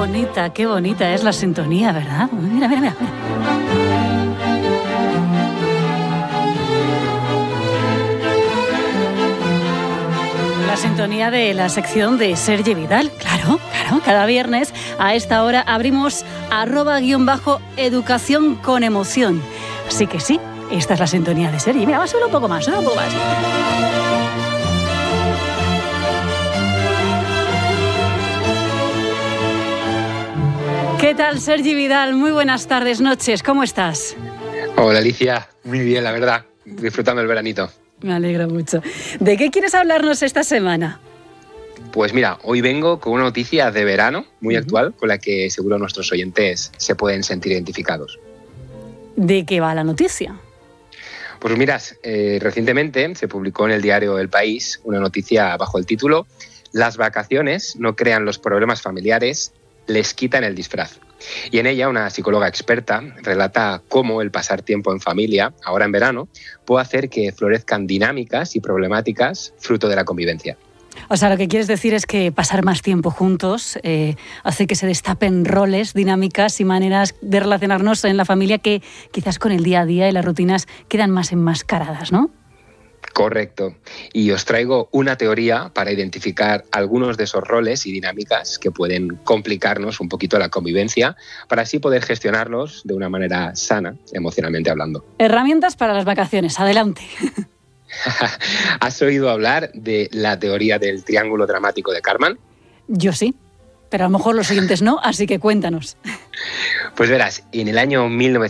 qué bonita es la sintonía, ¿verdad? Mira, mira, mira. La sintonía de la sección de Sergi Vidal. Claro, cada viernes a esta hora abrimos @educación con emoción. Así que sí, esta es la sintonía de Sergi. Mira, va a subir un poco más, ¿Qué tal, Sergi Vidal? Muy buenas tardes, noches. ¿Cómo estás? Hola, Alicia. Muy bien, la verdad. Disfrutando el veranito. Me alegro mucho. ¿De qué quieres hablarnos esta semana? Pues mira, hoy vengo con una noticia de verano muy actual con la que seguro nuestros oyentes se pueden sentir identificados. ¿De qué va la noticia? Pues mira, recientemente se publicó en el diario El País una noticia bajo el título «Las vacaciones no crean los problemas familiares, les quitan el disfraz». Y en ella una psicóloga experta relata cómo el pasar tiempo en familia, ahora en verano, puede hacer que florezcan dinámicas y problemáticas fruto de la convivencia. O sea, lo que quieres decir es que pasar más tiempo juntos hace que se destapen roles, dinámicas y maneras de relacionarnos en la familia que quizás con el día a día y las rutinas quedan más enmascaradas, ¿no? Correcto. Y os traigo una teoría para identificar algunos de esos roles y dinámicas que pueden complicarnos un poquito la convivencia, para así poder gestionarlos de una manera sana, emocionalmente hablando. Herramientas para las vacaciones. Adelante. ¿Has oído hablar de la teoría del triángulo dramático de Karpman? Yo sí, pero a lo mejor los siguientes no, así que cuéntanos. Pues verás, en el año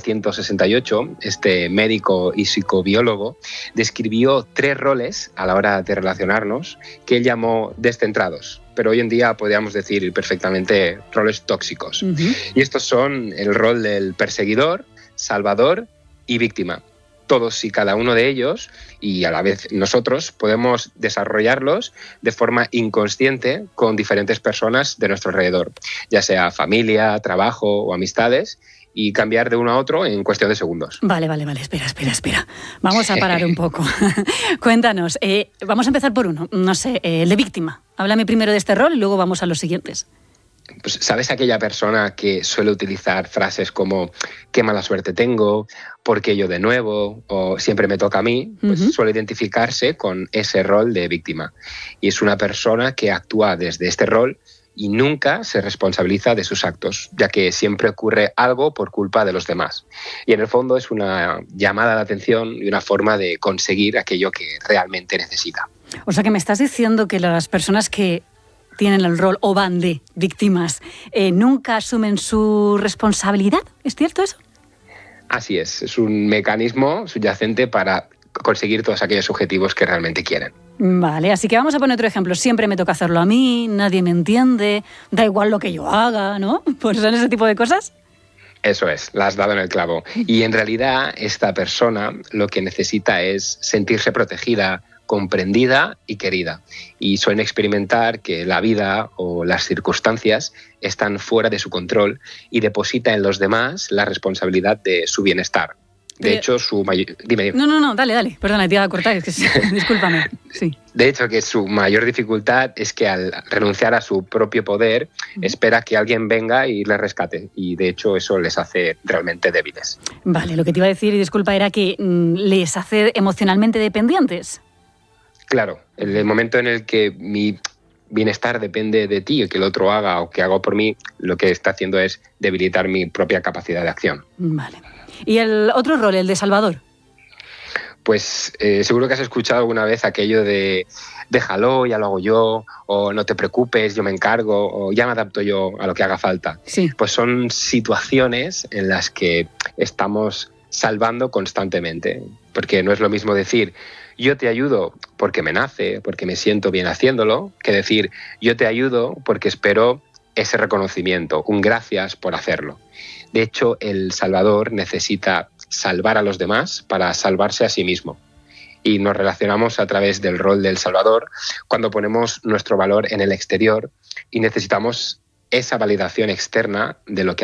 1968, este médico y psicobiólogo describió 3 roles a la hora de relacionarnos que él llamó descentrados, pero hoy en día podríamos decir perfectamente roles tóxicos. Y estos son el rol del perseguidor, salvador y víctima. Todos y cada uno de ellos, y a la vez nosotros, podemos desarrollarlos de forma inconsciente con diferentes personas de nuestro alrededor, ya sea familia, trabajo o amistades, y cambiar de uno a otro en cuestión de segundos. Vale. Espera. Vamos a parar un poco. Cuéntanos, vamos a empezar por uno, no sé, el de víctima. Háblame primero de este rol y luego vamos a los siguientes. Pues, ¿sabes aquella persona que suele utilizar frases como «qué mala suerte tengo», «por qué yo de nuevo» o «siempre me toca a mí»? Pues suele identificarse con ese rol de víctima. Y es una persona que actúa desde este rol y nunca se responsabiliza de sus actos, ya que siempre ocurre algo por culpa de los demás. Y en el fondo es una llamada de atención y una forma de conseguir aquello que realmente necesita. O sea, que me estás diciendo que las personas que tienen el rol o van de víctimas, nunca asumen su responsabilidad. ¿Es cierto eso? Así es un mecanismo subyacente para conseguir todos aquellos objetivos que realmente quieren. Vale, así que vamos a poner otro ejemplo. Siempre me toca hacerlo a mí, nadie me entiende, da igual lo que yo haga, ¿no? Pues son ese tipo de cosas. Eso es, la has dado en el clavo. Y en realidad esta persona lo que necesita es sentirse protegida, comprendida y querida. Y suelen experimentar que la vida o las circunstancias están fuera de su control y deposita en los demás la responsabilidad de su bienestar. De hecho, su mayor... Dime. No, dale. Perdona, te iba a cortar, es que discúlpame. Sí. De hecho, que su mayor dificultad es que al renunciar a su propio poder, espera que alguien venga y le rescate. Y de hecho, eso les hace realmente débiles. Vale, lo que te iba a decir, y disculpa, era que les hace emocionalmente dependientes. Claro, en el momento en el que mi bienestar depende de ti, que el otro haga o que hago por mí, lo que está haciendo es debilitar mi propia capacidad de acción. Vale. ¿Y el otro rol, el de salvador? Pues seguro que has escuchado alguna vez aquello de déjalo, ya lo hago yo, o no te preocupes, yo me encargo, o ya me adapto yo a lo que haga falta. Sí. Pues son situaciones en las que estamos salvando constantemente, porque no es lo mismo decir yo te ayudo porque me nace, porque me siento bien haciéndolo, que decir yo te ayudo porque espero ese reconocimiento, un gracias por hacerlo. De hecho, el salvador necesita salvar a los demás para salvarse a sí mismo. Y nos relacionamos a través del rol del salvador cuando ponemos nuestro valor en el exterior y necesitamos esa validación externa de lo que